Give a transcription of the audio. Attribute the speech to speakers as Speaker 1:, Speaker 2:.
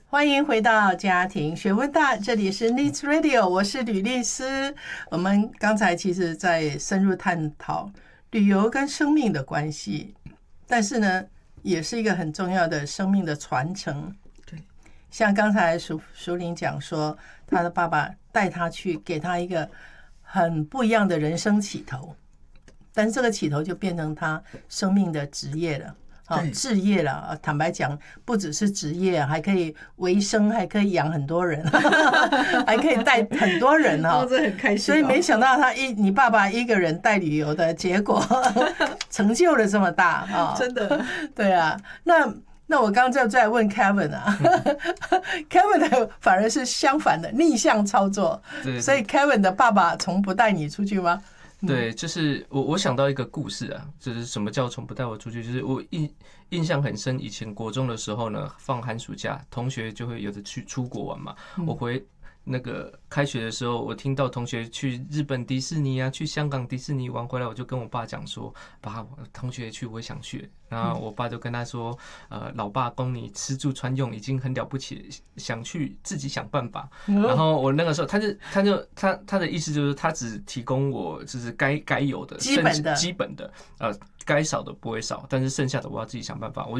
Speaker 1: 欢迎回到家庭学问大，这里是 Needs Radio， 我是吕律师。我们刚才其实在深入探讨旅游跟生命的关系，但是呢，也是一个很重要的生命的传承。
Speaker 2: 对，
Speaker 1: 像刚才淑玲讲说，他的爸爸带他去，给他一个很不一样的人生起头，但是这个起头就变成他生命的职业了。置业了，坦白讲，不只是职业，还可以维生，还可以养很多人，还可以带很多人哈，
Speaker 2: 这很开心。
Speaker 1: 所以没想到你爸爸一个人带旅游的结果，成就了这么大啊！
Speaker 2: 真的，
Speaker 1: 对啊，那我刚刚就在问 Kevin 啊，Kevin 的反而是相反的逆向操作，
Speaker 3: 对，
Speaker 1: 所以 Kevin 的爸爸从不带你出去吗？
Speaker 3: 对，就是我想到一个故事啊，就是什么叫从不带我出去，就是我印象很深，以前国中的时候呢，放寒暑假，同学就会有的去出国玩嘛，我回那个开学的时候，我听到同学去日本迪士尼啊，去香港迪士尼玩回来，我就跟我爸讲说，爸，同学去，我也想去。然后我爸就跟他说，老爸供你吃住穿用已经很了不起，想去自己想办法。然后我那个时候，他的意思就是他只提供我就是该有的
Speaker 1: 基本的
Speaker 3: 该少的不会少，但是剩下的我要自己想办法。